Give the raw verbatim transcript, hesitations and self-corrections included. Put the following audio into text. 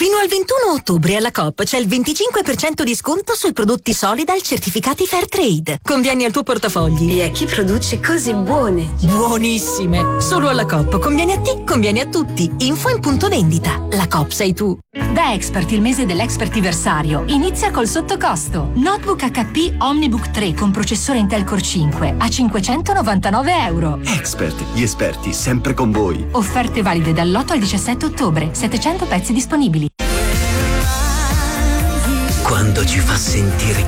Fino al ventuno ottobre alla Coop c'è il venticinque per cento di sconto sui prodotti Solidal certificati Fairtrade. Convieni al tuo portafogli. E a chi produce cose buone. Buonissime! Solo alla Coop. Conviene a te, conviene a tutti. Info in punto vendita. La Coop sei tu. Da Expert, il mese dell'expertiversario, inizia col sottocosto. Notebook acca pi Omnibook tre con processore Intel Core cinque a cinquecentonovantanove euro. Expert, gli esperti sempre con voi. Offerte valide dall'otto al diciassette ottobre. settecento pezzi disponibili. Quando ci fa sentire